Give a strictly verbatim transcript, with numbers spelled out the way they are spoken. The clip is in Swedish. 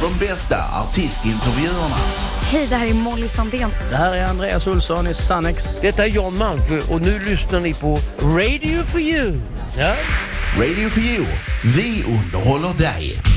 de bästa artistintervjuerna. Hej, det här är Molly Sandén. Det här är Andreas Olsson i Sannex. Detta är John Malmsjö och nu lyssnar ni på Radio for You. Ja? Radio for You. Vi underhåller dig.